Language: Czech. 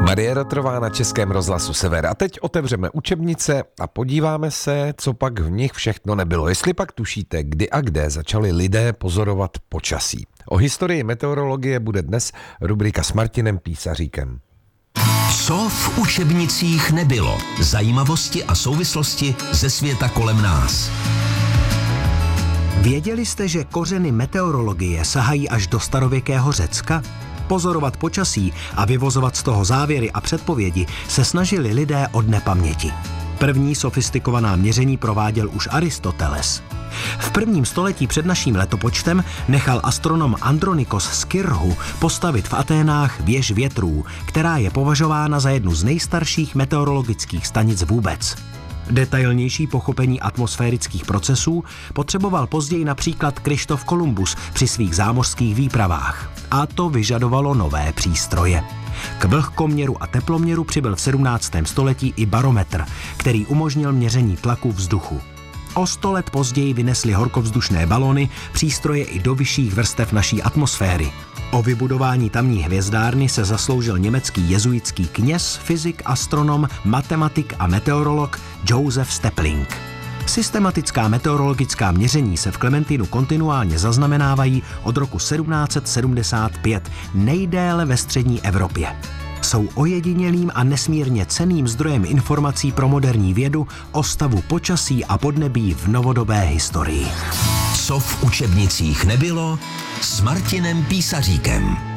Marie Rotrová na Českém rozhlasu Sever. A teď otevřeme učebnice a podíváme se, co pak v nich všechno nebylo. Jestli pak tušíte, kdy a kde začali lidé pozorovat počasí. O historii meteorologie bude dnes rubrika s Martinem Písaříkem. Co v učebnicích nebylo? Zajímavosti a souvislosti ze světa kolem nás. Věděli jste, že kořeny meteorologie sahají až do starověkého Řecka? Pozorovat počasí a vyvozovat z toho závěry a předpovědi se snažili lidé od nepaměti. První sofistikovaná měření prováděl už Aristoteles. V 1. století před naším letopočtem nechal astronom Andronikos z Kyrhu postavit v Aténách věž větrů, která je považována za jednu z nejstarších meteorologických stanic vůbec. Detailnější pochopení atmosférických procesů potřeboval později například Kryštof Kolumbus při svých zámořských výpravách. A to vyžadovalo nové přístroje. K vlhkoměru a teploměru přibyl v 17. století i barometr, který umožnil měření tlaku vzduchu. O 100 let později vynesly horkovzdušné balony přístroje i do vyšších vrstev naší atmosféry. O vybudování tamní hvězdárny se zasloužil německý jezuitský kněz, fyzik, astronom, matematik a meteorolog Joseph Stepling. Systematická meteorologická měření se v Klementínu kontinuálně zaznamenávají od roku 1775, nejdéle ve střední Evropě. Jsou ojedinělým a nesmírně cenným zdrojem informací pro moderní vědu o stavu počasí a podnebí v novodobé historii. Co v učebnicích nebylo? S Martinem Písaříkem.